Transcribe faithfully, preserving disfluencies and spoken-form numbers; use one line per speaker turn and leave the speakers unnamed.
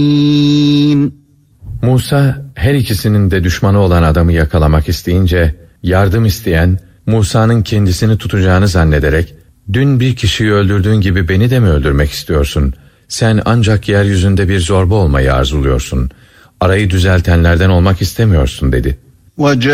Musa her ikisinin de düşmanı olan adamı yakalamak isteyince yardım isteyen Musa'nın kendisini tutacağını zannederek dün bir kişiyi öldürdüğün gibi beni de mi öldürmek istiyorsun? Sen ancak yeryüzünde bir zorba olmayı arzuluyorsun. Arayı düzeltenlerden olmak istemiyorsun dedi.